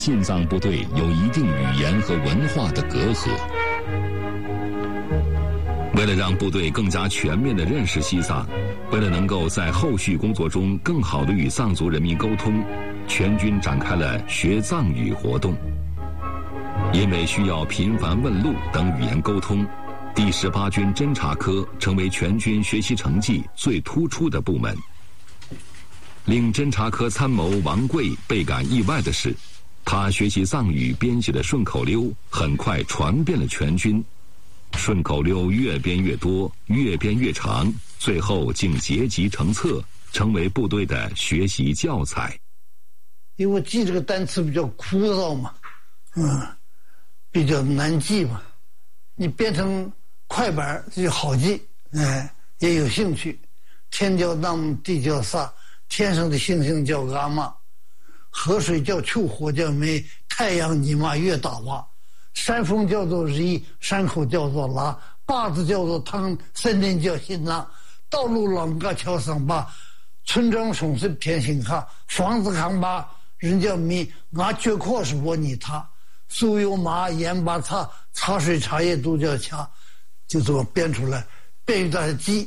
进藏部队有一定语言和文化的隔阂。为了让部队更加全面地认识西藏，为了能够在后续工作中更好地与藏族人民沟通，全军展开了学藏语活动。因为需要频繁问路等语言沟通，第18军侦察科成为全军学习成绩最突出的部门。令侦察科参谋王贵倍感意外的是，他学习藏语编写的顺口溜很快传遍了全军。顺口溜越编越多，越编越长，最后竟结集成册，成为部队的学习教材。 因为我记这个单词比较枯燥嘛，比较难记嘛，你变成快板就好记，也有兴趣。天叫当，地叫萨，天上的星星叫阿妈，河水叫秋，火叫煤，太阳你妈月打哇。山峰叫做日，山口叫做拉，坝子叫做汤，森林叫新拉，道路啷个桥上坝，村庄总是偏心哈，房子扛把人叫米，俺绝阔是我你他，酥油麻盐巴茶，茶水茶叶都叫掐，就这么编出来，编一段记。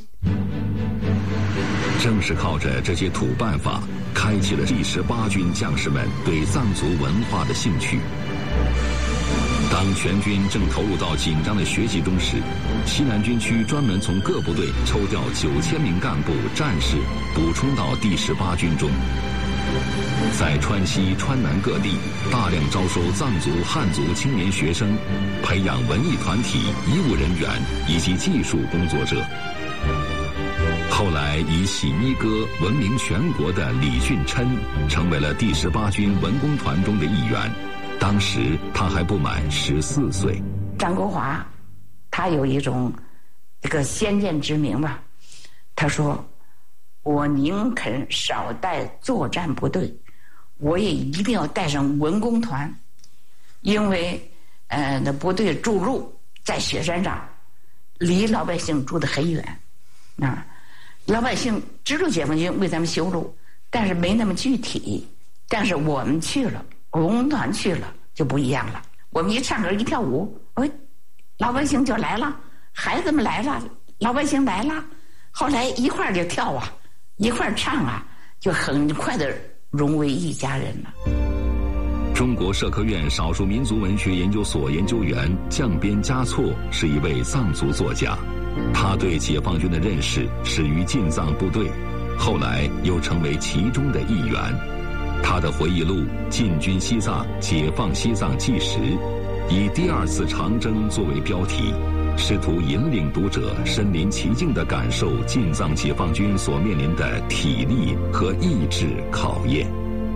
正是靠着这些土办法，开启了第18军将士们对藏族文化的兴趣。当全军正投入到紧张的学习中时，西南军区专门从各部队抽调9000名干部战士补充到第18军中，在川西川南各地大量招收藏族汉族青年学生，培养文艺团体医务人员以及技术工作者。后来以洗衣歌闻名全国的李俊琛成为了第18军文工团中的一员，当时他还不满14岁。 张国华他有一种这个先见之明吧，他说我宁肯少带作战部队，我也一定要带上文工团，因为那部队驻路在雪山上，离老百姓住得很远老百姓知道解放军为咱们修路，但是没那么具体。但是我们去了，文工团去了就不一样了。我们一唱歌一跳舞，老百姓就来了，孩子们来了，老百姓来了，后来一块儿就跳啊，一块儿唱啊，就很快的融为一家人了。 中国社科院少数民族文学研究所研究员降边嘉措是一位藏族作家，他对解放军的认识始于进藏部队，后来又成为其中的一员。他的回忆录《进军西藏：解放西藏纪实》以第2次长征作为标题，试图引领读者身临其境地感受进藏解放军所面临的体力和意志考验。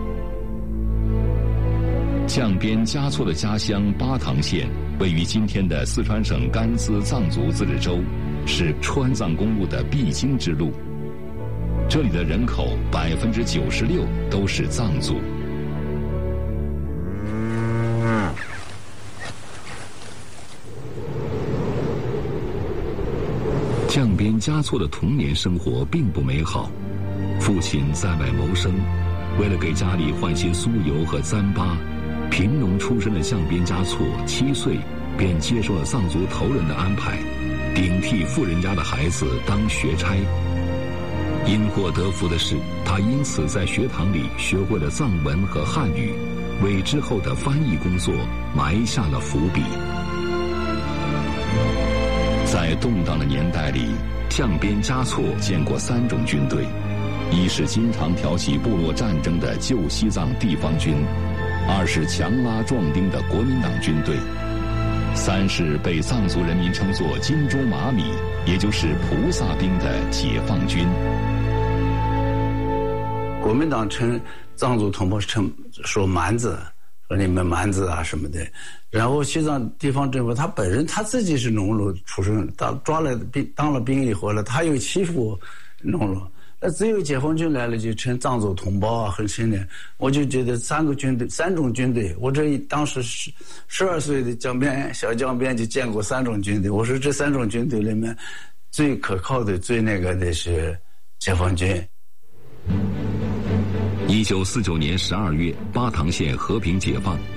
降边嘉措的家乡巴塘县位于今天的四川省甘孜藏族自治州，是川藏公路的必经之路。这里的人口96%都是藏族。降边嘉措的童年生活并不美好，父亲在外谋生，为了给家里换些酥油和糌粑，贫农出身的降边嘉措7岁便接受了藏族头人的安排，顶替富人家的孩子当学差。因祸得福的是，他因此在学堂里学会了藏文和汉语，为之后的翻译工作埋下了伏笔。在动荡的年代里，降边嘉措见过3种军队：一是经常挑起部落战争的旧西藏地方军；2是强拉壮丁的国民党军队；3是被藏族人民称作金猪马米，也就是菩萨兵的解放军。 国民党称藏族同胞说蛮子，说你们蛮子啊什么的。然后西藏地方政府他本人他自己是农奴出身，当了兵以后了，他又欺负农奴。那只有解放军来了就称藏族同胞啊，很深的。我就觉得3种军队，我当时12岁的小将边就见过3种军队。我说这3种军队里面最可靠的、最那个的是解放军。 1949年12月，巴塘县和平解放。